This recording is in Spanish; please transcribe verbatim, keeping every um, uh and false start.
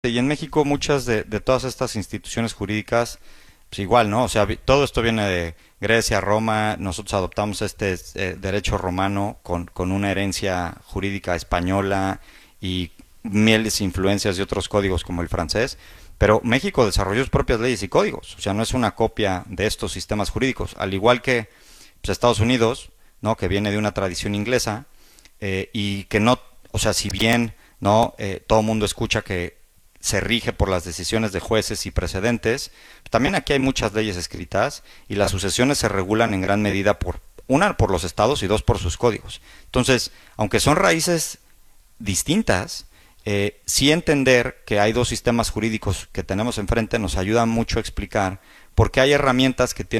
Y en México muchas de, de todas estas instituciones jurídicas, pues igual, ¿no? O sea, vi- todo esto viene de Grecia, Roma, nosotros adoptamos este eh, derecho romano con, con una herencia jurídica española y mieles influencias de otros códigos como el francés, pero México desarrolló sus propias leyes y códigos, o sea, no es una copia de estos sistemas jurídicos, al igual que pues, Estados Unidos, ¿no? Que viene de una tradición inglesa eh, y que no, o sea, si bien no eh, todo el mundo escucha que se rige por las decisiones de jueces y precedentes, también aquí hay muchas leyes escritas y las sucesiones se regulan en gran medida por una por los estados y dos por sus códigos. Entonces, aunque son raíces distintas, eh, sí entender que hay dos sistemas jurídicos que tenemos enfrente nos ayuda mucho a explicar por qué hay herramientas que tienen